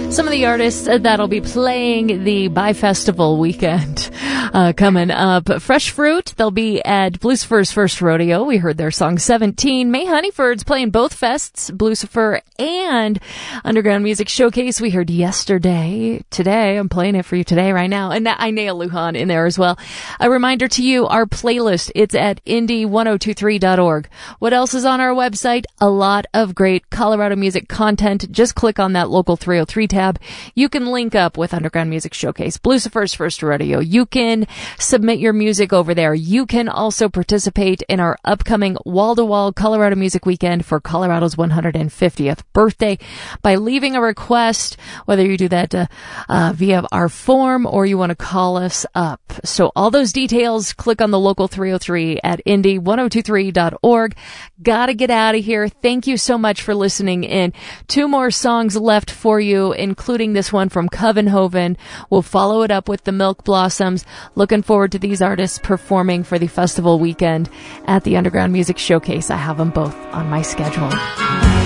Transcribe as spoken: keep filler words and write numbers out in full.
Some of the artists that'll be playing the Bi-Festival weekend uh, coming up. Fresh Fruit, they'll be at Blucifer's First Rodeo. We heard their song seventeen. May Honeyford's playing both fests, Blucifer and Underground Music Showcase. We heard Yesterday. Today, I'm playing it for you today right now. And I nail Lujan in there as well. A reminder to you, our playlist, it's at indie ten twenty-three dot org. What else is on our website? A lot of great Colorado music content. Just click on that Local three oh three tab. You can link up with Underground Music Showcase, Blucifer's First Rodeo. You can submit your music over there. You can also participate in our upcoming wall-to-wall Colorado Music Weekend for Colorado's one hundred fiftieth birthday by leaving a request, whether you do that uh, uh, via our form or you want to call us up. So all those details, click on the Local three oh three at indie ten twenty-three dot org. Gotta get out of here. Thank you so much for listening in. Two more songs left for you, including this one from Covenhoven. We'll follow it up with the Milk Blossoms. Looking forward to these artists performing for the festival weekend at the Underground Music Showcase. I have them both on my schedule.